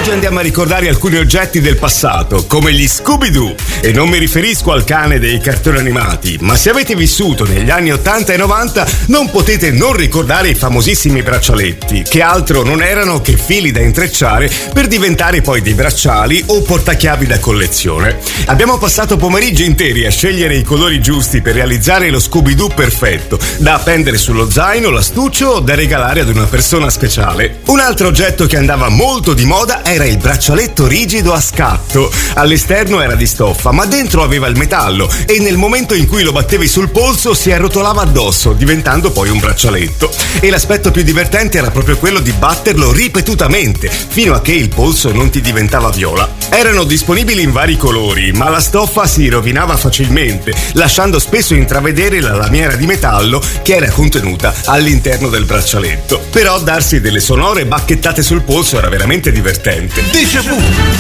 Oggi andiamo a ricordare alcuni oggetti del passato, come gli Scooby-Doo. E non mi riferisco al cane dei cartoni animati, ma se avete vissuto negli anni 80 e 90 non potete non ricordare i famosissimi braccialetti, che altro non erano che fili da intrecciare per diventare poi dei bracciali o portachiavi da collezione. Abbiamo passato pomeriggi interi a scegliere i colori giusti per realizzare lo Scooby-Doo perfetto, da appendere sullo zaino, l'astuccio o da regalare ad una persona speciale. Un altro oggetto che andava molto di moda era il braccialetto rigido a scatto. All'esterno era di stoffa, ma dentro aveva il metallo e nel momento in cui lo battevi sul polso si arrotolava addosso, diventando poi un braccialetto. E l'aspetto più divertente era proprio quello di batterlo ripetutamente, fino a che il polso non ti diventava viola. Erano disponibili in vari colori, ma la stoffa si rovinava facilmente, lasciando spesso intravedere la lamiera di metallo che era contenuta all'interno del braccialetto. Però darsi delle sonore bacchettate sul polso era veramente divertente. Déjà vu.